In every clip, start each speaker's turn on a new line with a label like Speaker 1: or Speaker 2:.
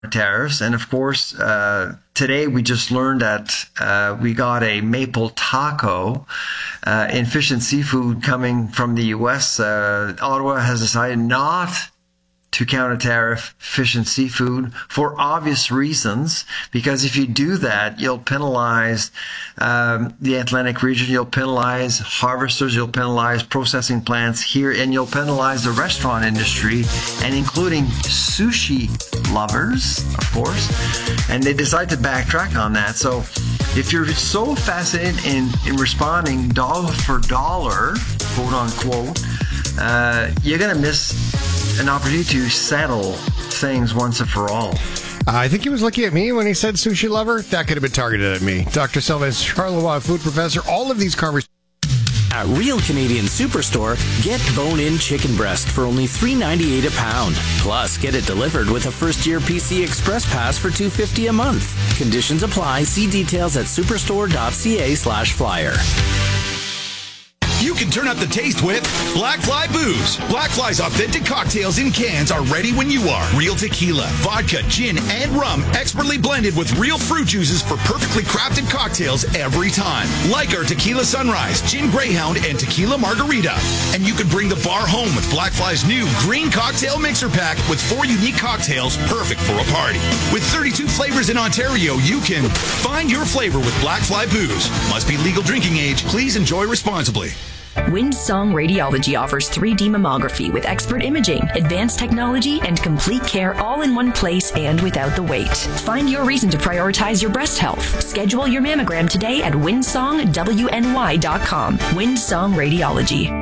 Speaker 1: tariffs. And of course, today we just learned that we got a maple taco in fish and seafood coming from the U.S. Ottawa has decided not to counter-tariff fish and seafood for obvious reasons, because if you do that, you'll penalize the Atlantic region, you'll penalize harvesters, you'll penalize processing plants here, and you'll penalize the restaurant industry, and including sushi lovers, of course. And they decide to backtrack on that. So if you're so fascinated in responding dollar for dollar, quote unquote, you're going to miss an opportunity to settle things once and for all.
Speaker 2: I think he was looking at me when he said sushi lover. That could have been targeted at me. Dr. Sylvain Charlevoix, food professor. All of these conversations.
Speaker 3: At Real Canadian Superstore, get bone-in chicken breast for only $3.98 a pound. Plus, get it delivered with a first-year PC Express Pass for $2.50 a month. Conditions apply. See details at superstore.ca/flyer.
Speaker 4: You can turn up the taste with Black Fly Booze. Black Fly's authentic cocktails in cans are ready when you are. Real tequila, vodka, gin, and rum, expertly blended with real fruit juices for perfectly crafted cocktails every time. Like our Tequila Sunrise, Gin Greyhound, and Tequila Margarita. And you can bring the bar home with Black Fly's new Green Cocktail Mixer Pack with 4 unique cocktails perfect for a party. With 32 flavors in Ontario, you can find your flavor with Black Fly Booze. Must be legal drinking age. Please enjoy responsibly.
Speaker 5: Windsong Radiology offers 3D mammography with expert imaging, advanced technology, and complete care all in one place and without the wait. Find your reason to prioritize your breast health. Schedule your mammogram today at windsongwny.com. Windsong Radiology.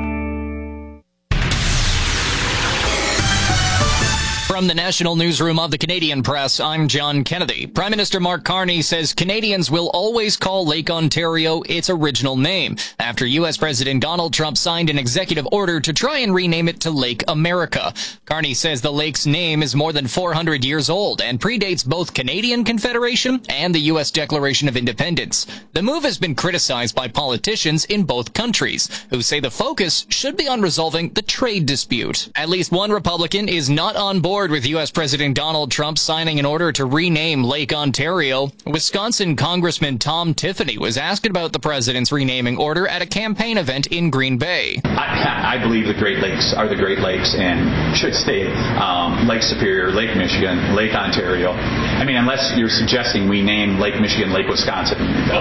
Speaker 6: From the National Newsroom of the Canadian Press, I'm John Kennedy. Prime Minister Mark Carney says Canadians will always call Lake Ontario its original name after U.S. President Donald Trump signed an executive order to try and rename it to Lake America. Carney says the lake's name is more than 400 years old and predates both Canadian Confederation and the U.S. Declaration of Independence. The move has been criticized by politicians in both countries, who say the focus should be on resolving the trade dispute. At least one Republican is not on board with U.S. President Donald Trump signing an order to rename Lake Ontario. Wisconsin Congressman Tom Tiffany was asked about the president's renaming order at a campaign event in Green Bay.
Speaker 7: I believe the Great Lakes are the Great Lakes and should stay Lake Superior, Lake Michigan, Lake Ontario. I mean, unless you're suggesting we name Lake Michigan, Lake Wisconsin.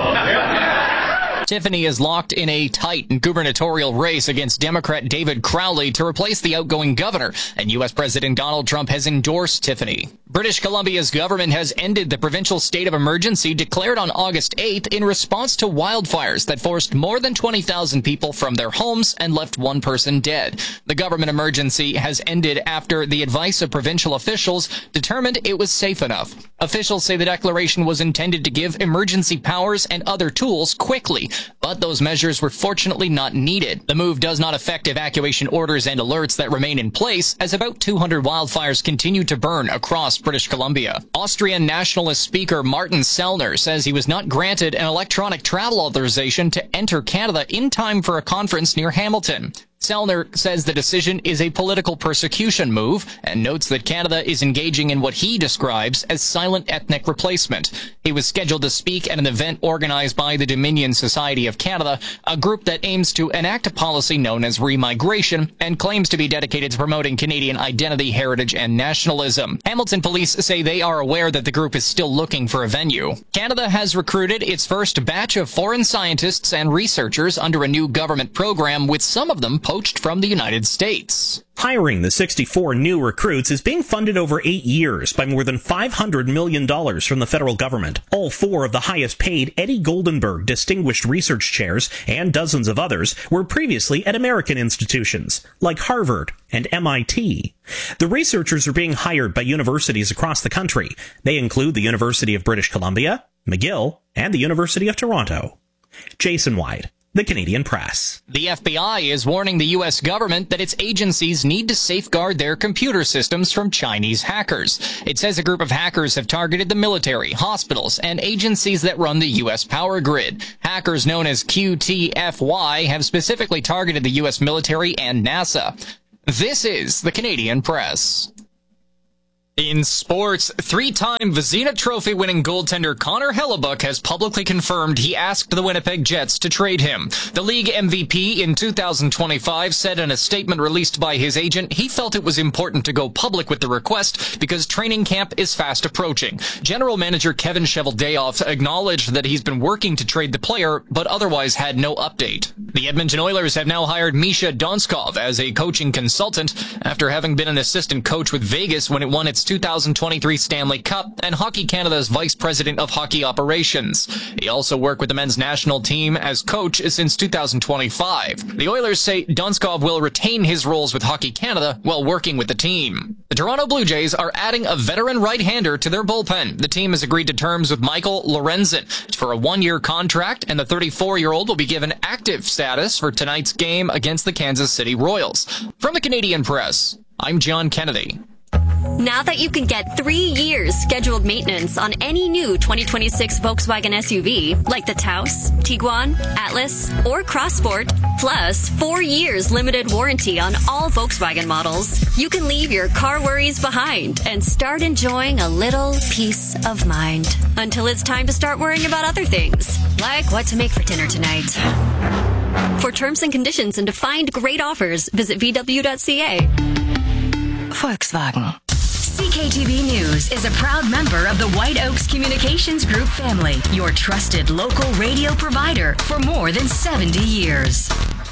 Speaker 6: Tiffany is locked in a tight gubernatorial race against Democrat David Crowley to replace the outgoing governor, and U.S. President Donald Trump has endorsed Tiffany. British Columbia's government has ended the provincial state of emergency declared on August 8th in response to wildfires that forced more than 20,000 people from their homes and left one person dead. The government emergency has ended after the advice of provincial officials determined it was safe enough. Officials say the declaration was intended to give emergency powers and other tools quickly, but those measures were fortunately not needed. The move does not affect evacuation orders and alerts that remain in place, as about 200 wildfires continue to burn across British Columbia. Austrian nationalist speaker Martin Sellner says he was not granted an electronic travel authorization to enter Canada in time for a conference near Hamilton. Sellner says the decision is a political persecution move and notes that Canada is engaging in what he describes as silent ethnic replacement. He was scheduled to speak at an event organized by the Dominion Society of Canada, a group that aims to enact a policy known as remigration and claims to be dedicated to promoting Canadian identity, heritage, and nationalism. Hamilton police say they are aware that the group is still looking for a venue. Canada has recruited its first batch of foreign scientists and researchers under a new government program, with some of them poached from the United States.
Speaker 8: Hiring the 64 new recruits is being funded over 8 years by more than $500 million from the federal government. All 4 of the highest paid Eddie Goldenberg Distinguished Research Chairs and dozens of others were previously at American institutions like Harvard and MIT. The researchers are being hired by universities across the country. They include the University of British Columbia, McGill, and the University of Toronto. Jason White, The Canadian Press.
Speaker 6: The FBI is warning the U.S. government that its agencies need to safeguard their computer systems from Chinese hackers. It says a group of hackers have targeted the military, hospitals, and agencies that run the U.S. power grid. Hackers known as QTFY have specifically targeted the U.S. military and NASA. This is The Canadian Press. In sports, three-time Vezina Trophy winning goaltender Connor Hellebuyck has publicly confirmed he asked the Winnipeg Jets to trade him. The league MVP in 2025 said in a statement released by his agent he felt it was important to go public with the request because training camp is fast approaching. General manager Kevin Cheveldayoff acknowledged that he's been working to trade the player, but otherwise had no update. The Edmonton Oilers have now hired Misha Donskov as a coaching consultant after having been an assistant coach with Vegas when it won its 2023 Stanley Cup and Hockey Canada's Vice President of Hockey Operations. He also worked with the men's national team as coach since 2025. The Oilers say Donskov will retain his roles with Hockey Canada while working with the team. The Toronto Blue Jays are adding a veteran right-hander to their bullpen. The team has agreed to terms with Michael Lorenzen for a one-year contract, and the 34-year-old will be given active status for tonight's game against the Kansas City Royals. From the Canadian Press, I'm John Kennedy.
Speaker 9: Now that you can get 3 years scheduled maintenance on any new 2026 Volkswagen SUV, like the Taos, Tiguan, Atlas, or Crossport, plus 4 years limited warranty on all Volkswagen models, you can leave your car worries behind and start enjoying a little peace of mind until it's time to start worrying about other things, like what to make for dinner tonight. For terms and conditions and to find great offers, visit VW.ca.
Speaker 5: Volkswagen. CKTV News is a proud member of the White Oaks Communications Group family, your trusted local radio provider for more than 70 years.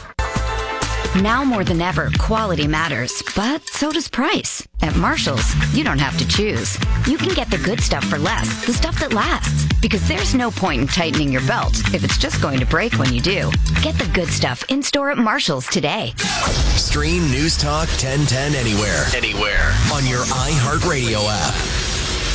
Speaker 10: Now more than ever, quality matters, but so does price. At Marshall's, you don't have to choose. You can get the good stuff for less, the stuff that lasts. Because there's no point in tightening your belt if it's just going to break when you do. Get the good stuff in-store at Marshall's today.
Speaker 11: Stream News Talk 1010 anywhere on your iHeartRadio app.